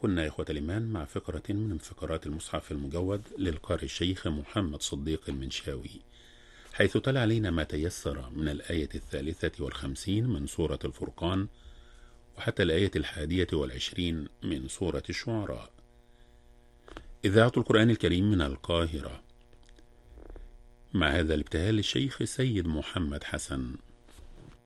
كنا إخوة الإيمان مع فقرة من فقرات المصحف المجود للقارئ الشيخ محمد صديق المنشاوي، حيث تلا علينا ما تيسر من الآية 53 من سورة الفرقان وحتى الآية 21 من سورة الشعراء. إذاعة القرآن الكريم من القاهرة، مع هذا الابتهال للشيخ سيد محمد حسن.